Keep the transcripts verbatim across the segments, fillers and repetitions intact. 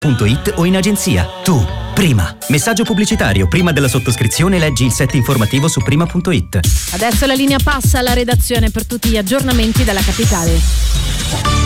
punto it o in agenzia. Tu, prima. Messaggio pubblicitario. Prima della sottoscrizione leggi il set informativo su prima punto it. Adesso la linea passa alla redazione per tutti gli aggiornamenti dalla capitale.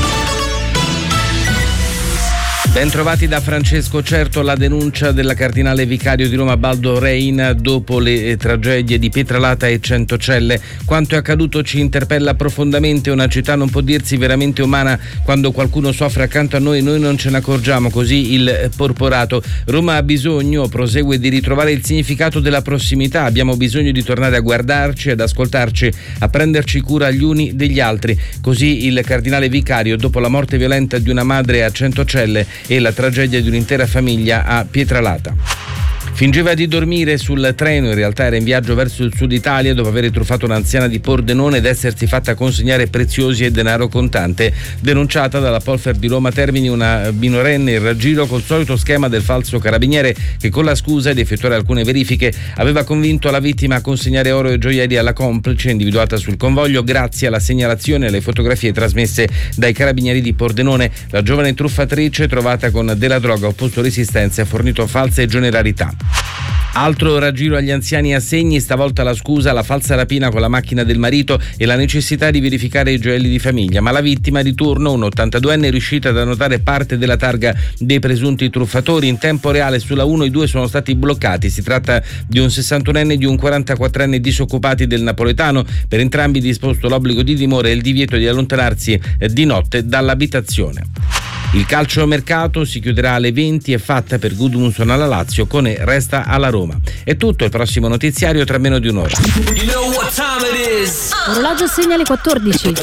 Ben trovati da Francesco Certo. La denuncia della cardinale vicario di Roma Baldo Reina dopo le tragedie di Pietralata e Centocelle. Quanto è accaduto ci interpella profondamente. Una città non può dirsi veramente umana quando qualcuno soffre accanto a noi e noi non ce ne accorgiamo, così il porporato. Roma ha bisogno, prosegue, di ritrovare il significato della prossimità. Abbiamo bisogno di tornare a guardarci, ad ascoltarci, a prenderci cura gli uni degli altri. Così il cardinale vicario dopo la morte violenta di una madre a Centocelle e la tragedia di un'intera famiglia a Pietralata. Fingeva di dormire sul treno, in realtà era in viaggio verso il sud Italia dopo aver truffato un'anziana di Pordenone ed essersi fatta consegnare preziosi e denaro contante. Denunciata dalla Polfer di Roma Termini una minorenne in raggiro col solito schema del falso carabiniere che, con la scusa di effettuare alcune verifiche, aveva convinto la vittima a consegnare oro e gioielli alla complice individuata sul convoglio. Grazie alla segnalazione e alle fotografie trasmesse dai carabinieri di Pordenone, la giovane truffatrice, trovata con della droga, ha opposto resistenza e ha fornito false generalità. Altro raggiro agli anziani assegni, stavolta la scusa, la falsa rapina con la macchina del marito e la necessità di verificare i gioielli di famiglia, ma la vittima di turno, un ottantaduenne, è riuscita ad annotare parte della targa dei presunti truffatori. In tempo reale sulla uno i due sono stati bloccati. Si tratta di un sessantunenne e di un quarantaquattrenne disoccupati del napoletano, per entrambi disposto l'obbligo di dimora e il divieto di allontanarsi di notte dall'abitazione. Il calciomercato si chiuderà alle venti, è fatta per Gudmundsson alla Lazio, Koné resta alla Roma. È tutto, il prossimo notiziario tra meno di un'ora. Orologio segna le quattordici.